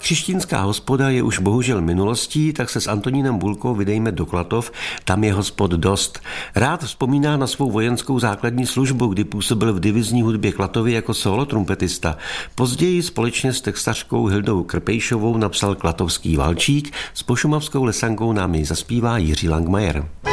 Křištínská hospoda je už bohužel minulostí, tak se s Antonínem Bulkou vydejme do Klatov, tam je hospod dost. Rád vzpomíná na svou vojenskou základní službu, kdy působil v divizní hudbě Klatovy jako solo trumpetista. Později společně s textařkou Hildou Krpejšovou napsal Klatovský valčík, s pošumavskou lesankou nám jej zaspívá Jiří Langmajer.